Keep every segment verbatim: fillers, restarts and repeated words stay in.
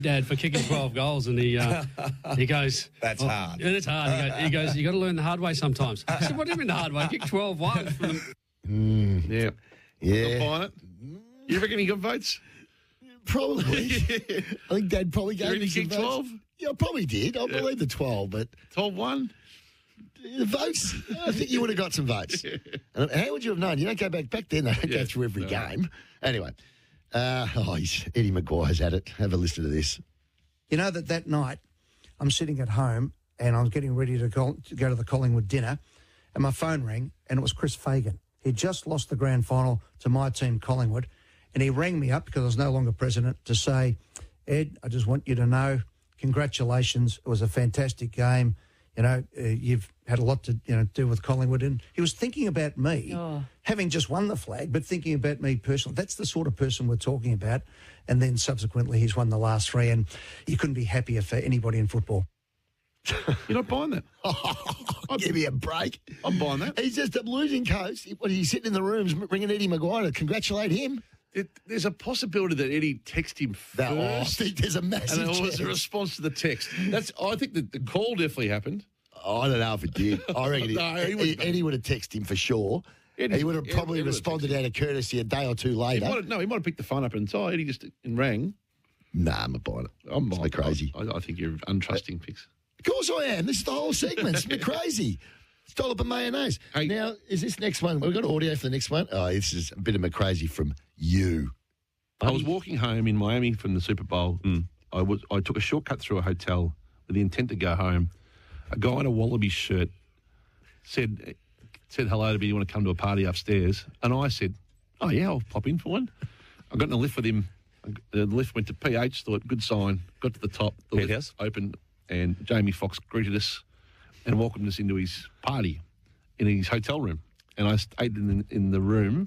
Dad for kicking twelve goals, and he uh, he goes, That's oh, hard. Yeah, it's hard. He goes, he goes, you got to learn the hard way sometimes. I said, what do you mean the hard way? Kick twelve ones from the... Mm, Yeah. yeah. Not buying it. You reckon he got votes? Probably. I think Dad probably You gave reckon me he some kicked votes. twelve? Yeah, I probably did. I believe the twelve, but twelve one? the votes, I think you would have got some votes. And how would you have known? You don't go back back then. They don't Yeah, go through every no. game. Anyway, uh, oh, he's, Eddie Maguire's at it. Have a listen to this. You know that that night I'm sitting at home and I was getting ready to go, to go to the Collingwood dinner and my phone rang and it was Chris Fagan. He'd just lost the grand final to my team, Collingwood, and he rang me up because I was no longer president to say, Ed, I just want you to know, congratulations. It was a fantastic game. You know, uh, you've had a lot to you know do with Collingwood. And he was thinking about me, Oh. having just won the flag, but thinking about me personally. That's the sort of person we're talking about. And then subsequently he's won the last three, and you couldn't be happier for anybody in football. You're not buying that. Give me a break. I'm buying that. He's just a losing coach. What, he's sitting in the rooms ringing Eddie Maguire to congratulate him. It, there's a possibility that Eddie texted him That, first. oh, I think there's a massive and it was a chance. response to the text. That's. I think that the call definitely happened. I don't know if it did. I reckon No, he Eddie, wouldn't. Eddie would have texted him for sure. Eddie- he would have Ed- probably Ed would have responded texted out of courtesy a day or two He later. might have, no, he might have picked the phone up and said, oh, Eddie just rang. Nah, I'm not buying it. I'm It's buying- crazy. I, I think you're untrusting picks. Of course I am. This is the whole segment. It's a bit crazy. Dollop and mayonnaise. Hey. Now, is this next one? We've got audio for the next one. Oh, this is a bit of McCrazy from you. I was walking home in Miami from the Super Bowl. And I was I took a shortcut through a hotel with the intent to go home. A guy in a Wallaby shirt said said hello to me. You want to come to a party upstairs? And I said, oh yeah, I'll pop in for one. I got in a lift with him. The lift went to P H. Thought good sign. Got to the top. The lift Penthouse? opened, and Jamie Foxx greeted us and welcomed us into his party in his hotel room. And I stayed in the, in the room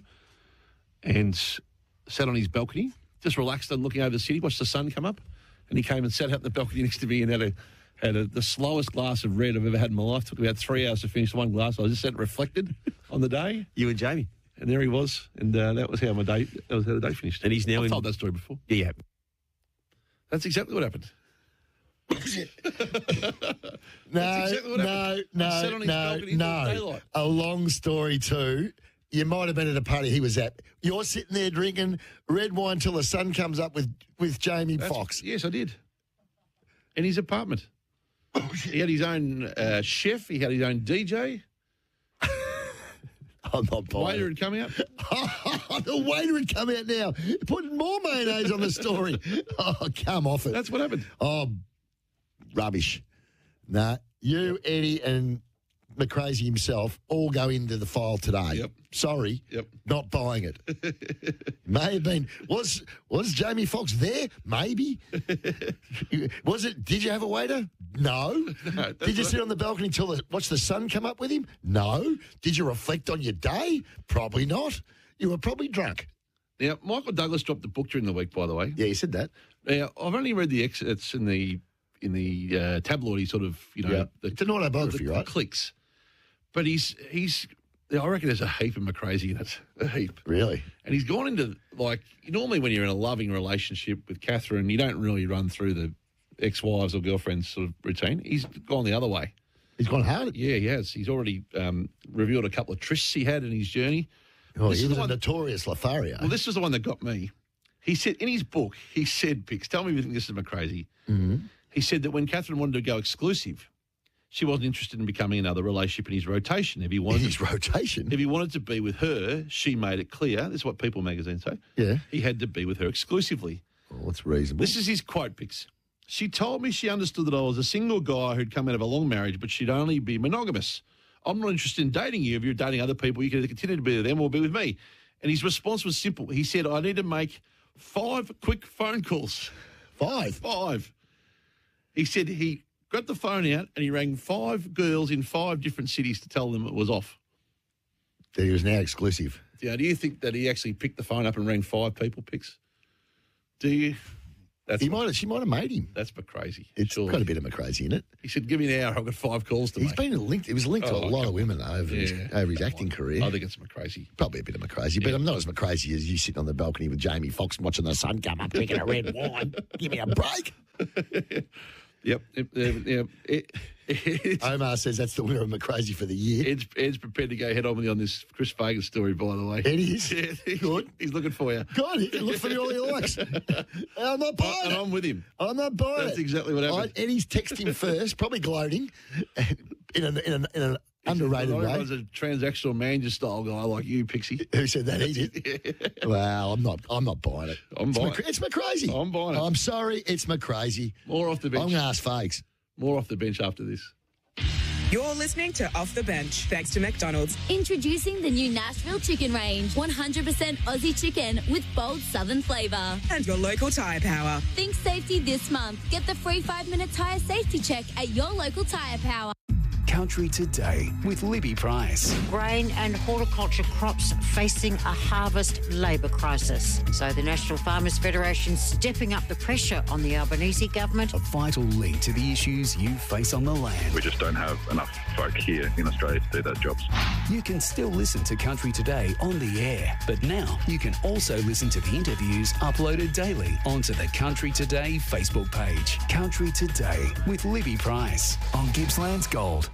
and sat on his balcony, just relaxed and looking over the city, watched the sun come up. And he came and sat out on the balcony next to me and had a had a, the slowest glass of red I've ever had in my life. Took about three hours to finish one glass. I just sat reflected on the day. You and Jamie. And there he was. And uh, that was how my day, that was how the day finished. And he's now I've in- told that story before. Yeah, yeah. That's exactly what happened. No, exactly what no, happened. He sat no, on his no, balcony in the no. daylight. A long story too. You might have been at a party he was at. You're sitting there drinking red wine till the sun comes up with, with Jamie That's- Foxx. Yes, I did. In his apartment. He had his own uh, chef. He had his own D J. I'm not buying Waiter it. had come out. The waiter had come out now. Putting more mayonnaise on the story. Oh, come off it. That's what happened. Oh, rubbish. Nah, you, Eddie, and McCrazy himself all go into the file today. Yep. Sorry. Yep. Not buying it. May have been. Was was Jamie Foxx there? Maybe. Was it? Did you have a waiter? No. that's Did you what- sit on the balcony till the, watch the sun come up with him? No. Did you reflect on your day? Probably not. You were probably drunk. Now, Michael Douglas dropped a book during the week, by the way. Yeah, you said that. Now, I've only read the excerpts in the in the uh, tabloidy sort of, you know, Yeah. the, It's an autobiography, the, right? the clicks. But he's he's. I reckon there's a heap of McCrazy in it, a heap. Really? And he's gone into, like, normally when you're in a loving relationship with Catherine, you don't really run through the ex-wives or girlfriends sort of routine. He's gone the other way. He's gone hard. Yeah, he has. He's already um, revealed a couple of trysts he had in his journey. Oh, This he is was the a one- notorious Lothario. Well, this was the one that got me. He said, in his book, he said, Pix, tell me if you think this is McCrazy. Mm-hmm. He said that when Catherine wanted to go exclusive, she wasn't interested in becoming another relationship in his rotation. If he in wanted his to, rotation. if he wanted to be with her, she made it clear, this is what People magazine say, Yeah. he had to be with her exclusively. Oh, that's reasonable. This is his quote, Pix. She told me she understood that I was a single guy who'd come out of a long marriage, but she'd only be monogamous. I'm not interested in dating you. If you're dating other people, you can either continue to be with them or be with me. And his response was simple. He said, I need to make five quick phone calls. Five. Five. He said he got the phone out and he rang five girls in five different cities to tell them it was off. That he was now exclusive. Now, do you think that he actually picked the phone up and rang five people, Pix? Do you? That's He might have, she might have made him. That's McCrazy. It's surely. got a bit of McCrazy in it. He said, give me an hour, I've got five calls to He's make. been linked. He was linked to Oh, a lot come of women over his Yeah. over his Come acting on. career. I think it's McCrazy. Probably a bit of McCrazy, but Yeah. I'm not as McCrazy as you sitting on the balcony with Jamie Foxx watching the sun come up, drinking a red wine. Give me a break. Yep. Yep. yep. It, it, Omar says that's the winner of McCrazy for the year. Ed's, Ed's prepared to go head on with you on this Chris Fagan story, by the way. Ed is. Yeah, he's, Good. He's looking for you. God, he can look for me all he likes. I'm not buying And it. I'm with him. I'm not buying That's it. exactly what happened. I, Eddie's texting first, probably gloating, in an, in an, in an underrated way. I was a transactional manager style guy like you, Pixie. Who said that? He did. Well, I'm not. I'm not buying it. I'm it's buying McC- it. It's McCrazy. I'm buying it. I'm sorry, it's McCrazy. More off the I'm bench. going to ask Fakes. More off the bench after this. You're listening to Off the Bench, thanks to McDonald's. Introducing the new Nashville Chicken Range. one hundred percent Aussie chicken with bold southern flavour. And your local tyre power. Think safety this month. Get the free five-minute tyre safety check at your local Tyre Power. Country Today with Libby Price. Grain and horticulture crops facing a harvest labour crisis. So the National Farmers Federation stepping up the pressure on the Albanese government. A vital link to the issues you face on the land. We just don't have enough folk here in Australia to do those jobs. You can still listen to Country Today on the air, but now you can also listen to the interviews uploaded daily onto the Country Today Facebook page. Country Today with Libby Price on Gippsland's Gold.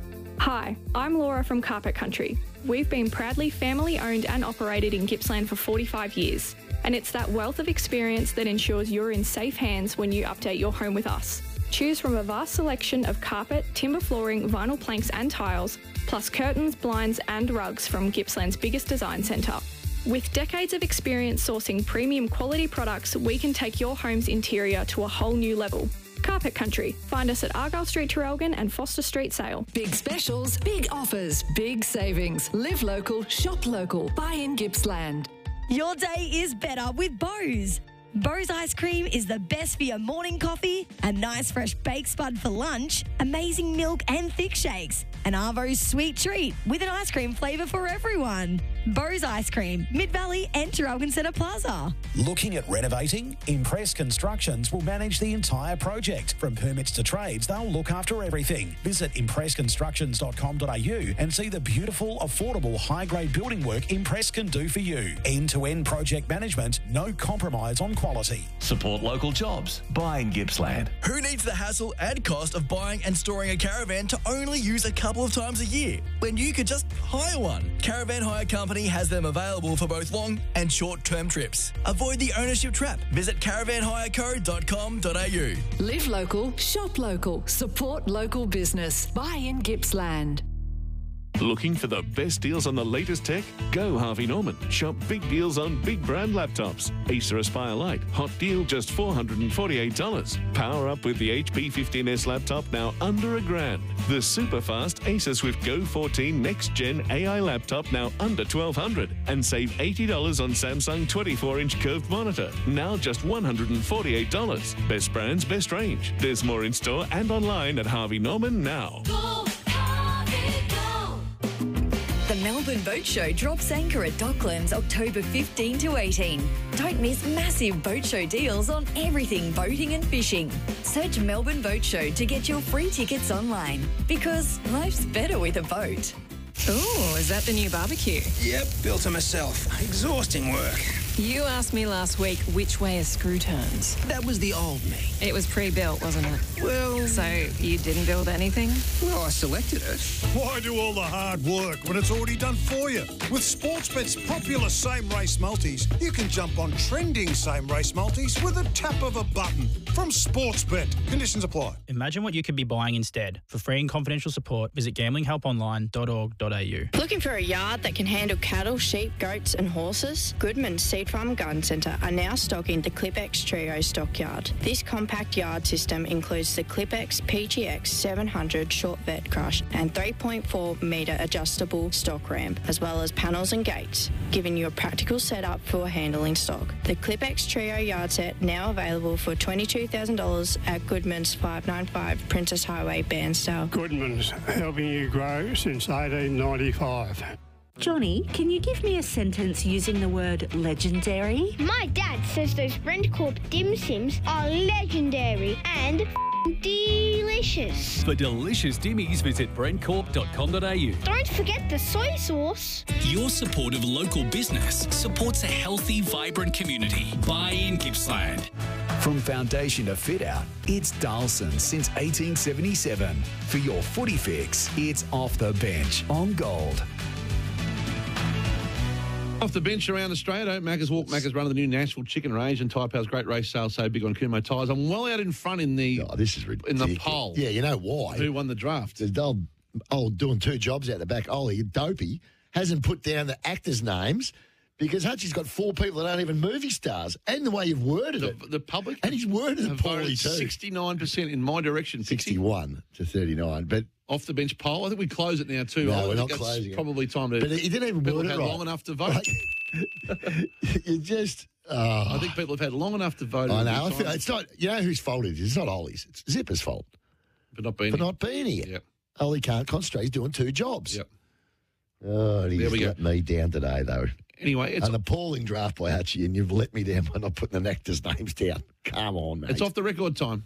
Hi, I'm Laura from Carpet Country. We've been proudly family owned and operated in Gippsland for forty-five years, and it's that wealth of experience that ensures you're in safe hands when you update your home with us. Choose from a vast selection of carpet, timber flooring, vinyl planks and tiles, plus curtains, blinds and rugs from Gippsland's biggest design centre. With decades of experience sourcing premium quality products, we can take your home's interior to a whole new level. Carpet Country. Find us at Argyle Street, Traralgon and Foster Street, Sale. Big specials, big offers, big savings. Live local, shop local. Buy in Gippsland. Your day is better with Bose. Bose ice cream is the best for your morning coffee, a nice fresh baked spud for lunch, amazing milk and thick shakes, and Arvo's sweet treat with an ice cream flavour for everyone. Bose Ice Cream, Mid-Valley and Traralgon Centre Plaza. Looking at renovating? Impress Constructions will manage the entire project. From permits to trades, they'll look after everything. Visit impress constructions dot com dot a u and see the beautiful, affordable, high-grade building work Impress can do for you. End-to-end project management, no compromise on quality. Support local jobs. Buy in Gippsland. Who needs the hassle and cost of buying and storing a caravan to only use a couple of times a year when you could just hire one? Caravan Hire Company has them available for both long and short-term trips. Avoid the ownership trap. Visit caravan hire co dot com dot a u. Live local, shop local, support local business. Buy in Gippsland. Looking for the best deals on the latest tech? Go Harvey Norman. Shop big deals on big brand laptops. Acer Aspire Lite, hot deal just four hundred forty-eight dollars. Power up with the H P fifteen S laptop now under a grand. The super fast Acer Swift Go fourteen Next Gen A I laptop now under twelve hundred dollars. And save eighty dollars on Samsung twenty-four inch curved monitor, now just one hundred forty-eight dollars. Best brands, best range. There's more in store and online at Harvey Norman now. The Melbourne Boat Show drops anchor at Docklands October fifteenth to eighteenth. Don't miss massive boat show deals on everything boating and fishing. Search Melbourne Boat Show to get your free tickets online, because life's better with a boat. Ooh, is that the new barbecue? Yep, built it myself. Exhausting work. You asked me last week which way a screw turns. That was the old me. It was pre-built, wasn't it? Well... So you didn't build anything? Well, I selected it. Why do all the hard work when it's already done for you? With Sportsbet's popular same-race multis, you can jump on trending same-race multis with a tap of a button. From Sportsbet. Conditions apply. Imagine what you could be buying instead. For free and confidential support, visit gambling help online dot org dot a u. Looking for a yard that can handle cattle, sheep, goats and horses? Goodman's Seed Farm Garden Centre are now stocking the ClipX Trio Stockyard. This compact yard system includes the ClipX P G X seven hundred short vet crush and three point four metre adjustable stock ramp, as well as panels and gates, giving you a practical setup for handling stock. The ClipX Trio yard set now available for twenty-two thousand dollars at Goodman's five ninety-five Princess Highway, Bairnsdale. Goodman's, helping you grow since eighteen ninety-five. Johnny, can you give me a sentence using the word legendary? My dad says those Brentcorp dim sims are legendary and delicious. For delicious dimmies, visit brentcorp dot com dot a u. Don't forget the soy sauce. Your support of local business supports a healthy, vibrant community. Buy in Gippsland. From foundation to fit out, it's Darlson since eighteen seventy-seven. For your footy fix, it's Off the Bench on Gold. Off the bench around Australia, don't Macca's Walk, Macca's Run of the new Nashville Chicken Range and Tyre Power's great race sale so big on Kumo tyres. I'm well out in front in the oh, this is in ridiculous. the poll. Yeah, you know why? Who won the draft? The old, old doing two jobs out the back, Ollie, Dopey, hasn't put down the actors' names because Hutchie's got four people that aren't even movie stars. And the way you've worded the, it. The public And he's worded it poorly too. sixty-nine percent in my direction. sixty-one to thirty-nine. But off the bench poll. I think we close it now too. No, I we're think not that's closing probably it. time to. But he didn't even people word have it had right. long enough to vote. Like, you just. Oh. I think people have had long enough to vote. I know. I feel, it's not. You know whose fault it is? It's not Ollie's. It's Zipper's fault for not being for here. not being here. Yep. Ollie can't concentrate. He's doing two jobs. Yep. Oh, and he's There we let go. me down today, though. Anyway, it's an appalling draft by Hutchie, and you've let me down by not putting the actors' names down. Come on, mate. It's off the record time.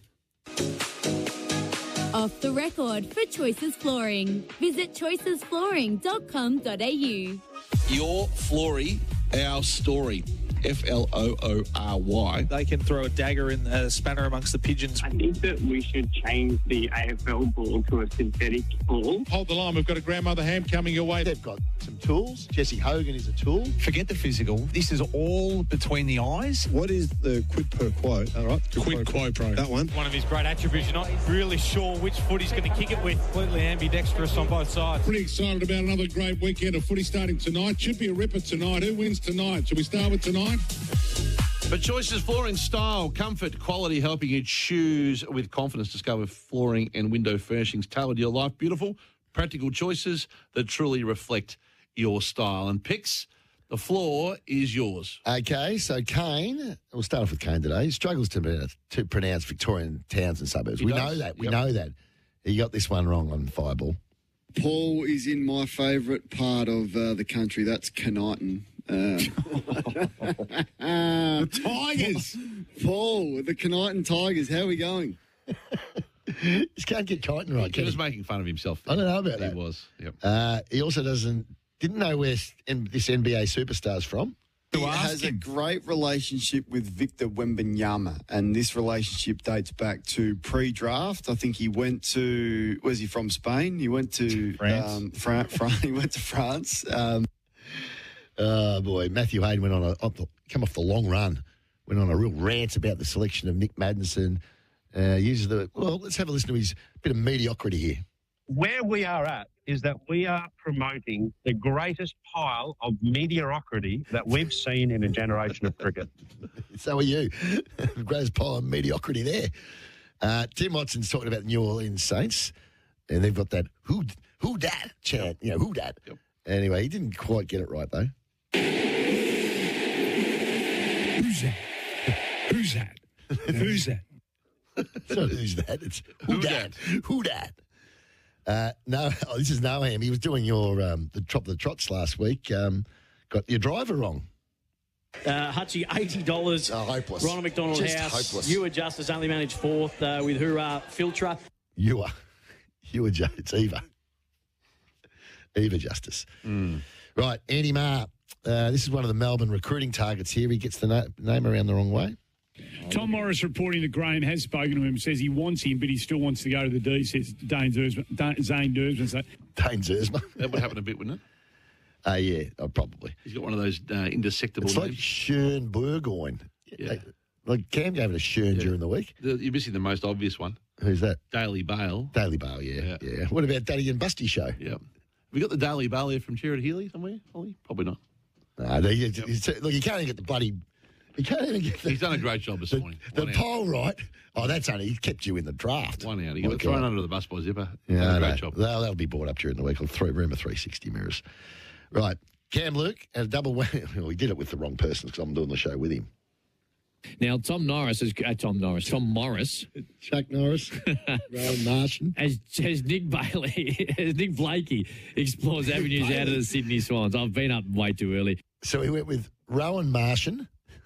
Off the record for Choices Flooring. Visit choices flooring dot com dot a u. Your Flory, our story. F L O O R Y. They can throw a dagger in a spanner amongst the pigeons. I think that we should change the A F L ball to a synthetic ball. Hold the line. We've got a grandmother ham coming your way. They've got some tools. Jesse Hogan is a tool. Forget the physical. This is all between the eyes. What is the quid pro quo? All right. Quid quo pro. That one. One of his great attributes. You're not really sure which foot he's going to kick it with. Completely ambidextrous on both sides. Pretty excited about another great weekend of footy starting tonight. Should be a ripper tonight. Who wins tonight? Should we start with tonight? But Choices Flooring, style, comfort, quality, helping you choose with confidence. Discover flooring and window furnishings tailored to your life. Beautiful, practical choices that truly reflect your style. And Pix, the floor is yours. Okay, so Kane, we'll start off with Kane today. He struggles to, to pronounce Victorian towns and suburbs. He we does. know that. We Yep. know that. He got this one wrong on Fireball. Paul is in my favourite part of uh, the country. That's Knighton. Uh, the Tigers. Paul, the Knighton Tigers. How are we going? Just can't get Kyneton right. He can was he? making fun of himself. I don't know about he that. He was. Yep. Uh, he also doesn't didn't know where N- this N B A superstar's from. He has a great relationship with Victor Wembanyama, and this relationship dates back to pre-draft. I think he went to, where's he from, Spain? He went to France. Um, Fran- Fran- he went to France. Um, Oh, boy. Matthew Hayden went on a, on the, come off the long run, went on a real rant about the selection of Nick Madison. Uh, uses the, well, let's have a listen to his bit of mediocrity here. Where we are at is that we are promoting the greatest pile of mediocrity that we've seen in a generation of cricket. So are you. Greatest pile of mediocrity there. Uh, Tim Watson's talking about the New Orleans Saints, and they've got that who who dat chant, you know, who dat. Yep. Anyway, he didn't quite get it right, though. Who's that? Who's that? Who's that? It's not who's that. It's who dat. Who dat. Uh, no, oh, this is Noam. He was doing your um, the top of the trots last week. Um, got your driver wrong. Uh, Hutchie, eighty dollars. Oh, hopeless. Ronald McDonald Just House. hopeless. You were Justice only managed fourth uh, with Hoorah Filtra. You are. You are. Ju- It's Eva. Eva Justice. Mm. Right, Andy Marr. Uh, this is one of the Melbourne recruiting targets here. He gets the na- name around the wrong way. Tom Morris reporting that Graham has spoken to him, says he wants him, but he still wants to go to the D, says Dane Zersman. Dane, Zane Dersman. So. Dane Zersman. That would happen a bit, wouldn't it? Uh, yeah, oh, probably. He's got one of those uh, indesectable It's like names. Schön Burgoyne. Yeah. Like, like Cam gave it a Schön Yeah. during the week. The, you're missing the most obvious one. Who's that? Daily Bale. Daily Bale, yeah, yeah. Yeah. What about Daddy and Busty show? Yeah. Have we got the Daily Bale here from Jared Healy somewhere, Ollie? Probably not. No, they, you, you, look, you can't even get the bloody... You can't even get the... He's done a great job this the, morning. The One poll, right? Oh, that's only... He kept you in the draft. One out. He got Okay. thrown under the bus by Zipper. Yeah, Done I a great know. job. That'll, that'll be brought up during the week on three, Rumor three sixty Mirrors. Right. Cam Luke had a double... Well, he did it with the wrong person because I'm doing the show with him. Now, Tom Norris is uh, Tom Norris. Tom Morris, Chuck Norris, Rowan Martian, as as Nick Bailey, as Nick Blakey explores avenues out of the Sydney Swans. I've been up way too early. So he went with Rowan Martian.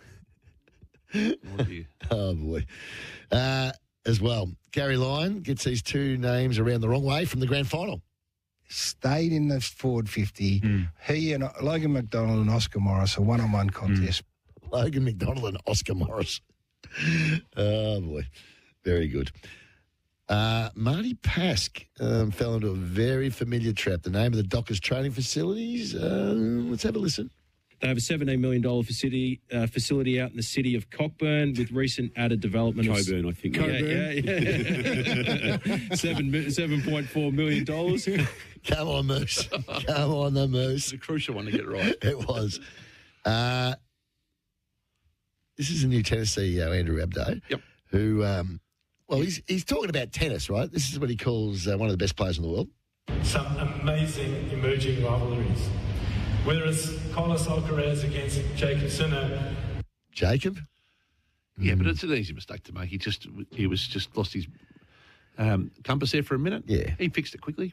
Oh, boy. Uh, as well, Gary Lyon gets these two names around the wrong way from the grand final. Stayed in the Ford fifty. Mm. He and Logan McDonald and Oscar Morris, a one-on-one contest. Mm. Logan McDonald and Oscar Morris. Oh, boy. Very good. Uh, Marty Pask um, fell into a very familiar trap. The name of the Dockers training facilities. Um, let's have a listen. They have a seventeen million dollars facility uh, facility out in the city of Cockburn with recent added development. Cockburn, of, I think. Yeah, yeah, yeah. Seven seven point four million dollars. Come on, Moose. Come on, the Moose. It's a crucial one to get right. It was. Uh, this is a new tennis C E O, Andrew Abdo. Yep. Who, um, well, he's he's talking about tennis, right? This is what he calls uh, one of the best players in the world. Some amazing emerging rivalries. Whether it's Carlos Alcaraz against Jacob Sinner. Jacob? Yeah, Mm. but it's an easy mistake to make. He just he was just lost his um, compass there for a minute. Yeah. He fixed it quickly.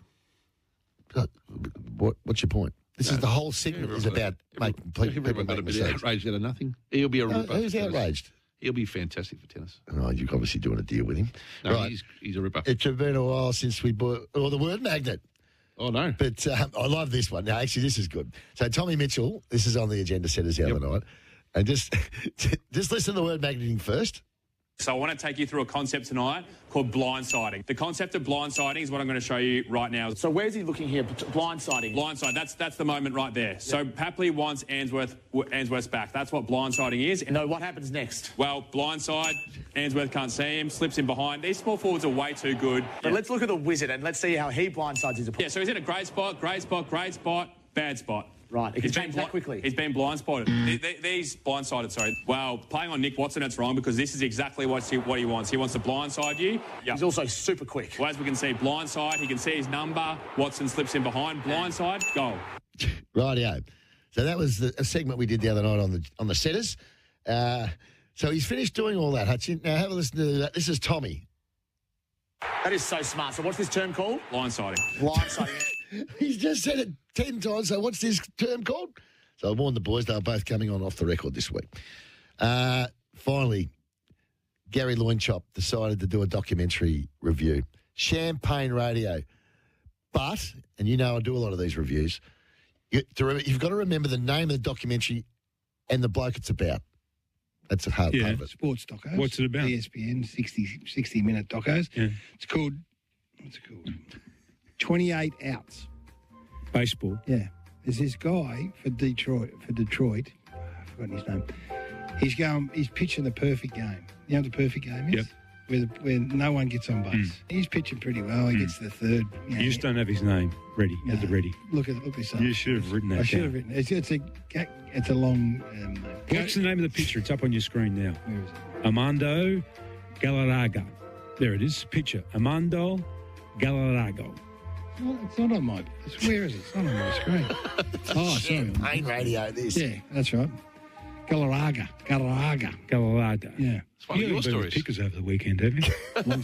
What, what's your point? This No. is the whole segment is about making people Everyone got make a bit mistakes. outraged out of nothing. He'll be a No, ripper. who's for tennis. outraged? He'll be fantastic for tennis. Oh, you're obviously doing a deal with him. No, right. he's, he's a ripper. It's been a while since we bought, or the word magnet. Oh, no. But um, I love this one. Now, actually, this is good. So, Tommy Mitchell, this is on the agenda setters the other night. And just, just listen to the word magneting first. So I want to take you through a concept tonight called blindsiding. The concept of blindsiding is what I'm going to show you right now. So where's he looking here? Blindsiding. Blindside. That's that's the moment right there. So Papley wants Ainsworth Ainsworth's back. That's what blindsiding is. No, what happens next? Well, blindside. Ainsworth can't see him. Slips in behind. These small forwards are way too good. But let's look at the wizard and let's see how he blindsides his opponent. Yeah. So he's in a great spot. Great spot. Great spot. Bad spot. Right, it can change that quickly. He's been blind-spotted. Th- th- These blindsided, sorry. Well, playing on Nick Watson, it's wrong because this is exactly what he, what he wants. He wants to blindside you. Yep. He's also super quick. Well, as we can see, blindside, he can see his number. Watson slips in behind. Blindside, goal. Rightio. So that was the, a segment we did the other night on the on the setters. Uh, so he's finished doing all that, Hutchin. Now have a listen to that. This is Tommy. That is so smart. So what's this term called? Blindsiding. Blindsiding. He's just said it ten times. So what's this term called? So I warned the boys they were both coming on off the record this week. Uh, finally, Gary Loinchop decided to do a documentary review. Champagne Radio. But, and you know I do a lot of these reviews, you, to re- you've got to remember the name of the documentary and the bloke it's about. That's a hard Yeah, part of it. Sports docos. What's it about? E S P N, sixty, sixty minute docos. Yeah. It's called, what's it called? twenty-eight outs. Baseball. Yeah. There's this guy for Detroit, for Detroit, I've forgotten his name. He's going, he's pitching the perfect game. You know what the perfect game is? Yep. Where, the, where no one gets on base. Mm. He's pitching pretty well. He Mm. gets the third. You, know, You just don't have his name ready No. at the ready. Look at look this up. You should have written that I should down. have written. It's, it's a it's a long. Um, name. What's the name of the picture? It's up on your screen now. Where is it? Armando Galarraga. There it is. Picture. Armando Galarrago. Well, it's not on my. It's, where is it? It's not on my screen. Oh, sorry. Champagne Radio, this. Yeah, that's right. Galarraga. Galarraga. Galarraga. Yeah. It's one of You your haven't been with stories. Pickers over the weekend, have you? Long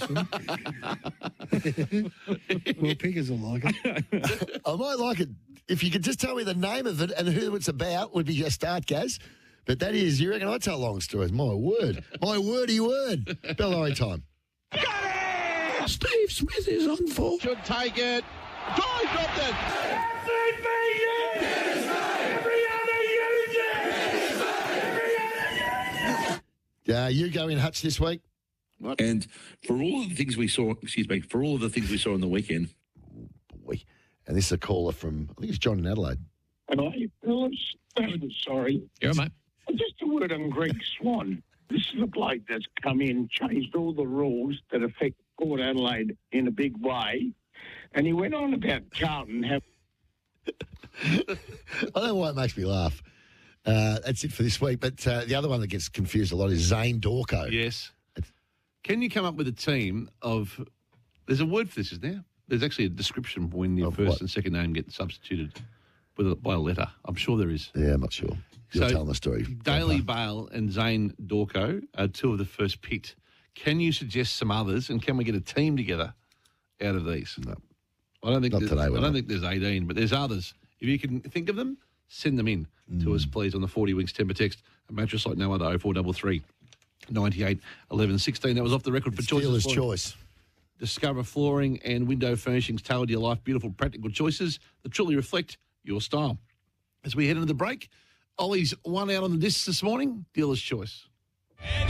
story. Well, Pickers will like it. I might like it. If you could just tell me the name of it and who it's about, would be a start, Gaz. But that is, you reckon I tell long stories? My word. My wordy word. Bellowing time. Steve Smith is on for. Should take it. Oh, he dropped it. Uh, you go in, Hutch, this week. What? And for all of the things we saw, excuse me, for all of the things we saw on the weekend. Boy. And this is a caller from, I think it's John in Adelaide. Hello, Phillips. Sorry. Yeah, mate. Just a word on Greg Swan. This is a bloke that's come in, changed all the rules that affect Port Adelaide in a big way. And he went on about Carlton have. I don't know why it makes me laugh. Uh, that's it for this week. But uh, the other one that gets confused a lot is Zane Dorco. Yes. Can you come up with a team of... There's a word for this, isn't there? There's actually a description when your Of first what? and second name get substituted with a, by a letter. I'm sure there is. Yeah, I'm not sure. You're So, telling the story. Daly Bale and Zane Dorco are two of the first picked. Can you suggest some others, and can we get a team together out of these? No. I don't think Not there's- today, we're I don't not. think there's eighteen, but there's others. If you can think of them, send them in to us, please, on the forty Winks Temper text. A mattress like no other, oh four three three, ninety-eight, eleven, sixteen. That was off the record for choices. Dealer's Flooring. choice. Discover flooring and window furnishings tailored to your life. Beautiful, practical choices that truly reflect your style. As we head into the break, Ollie's one out on the discs this morning. Dealer's choice.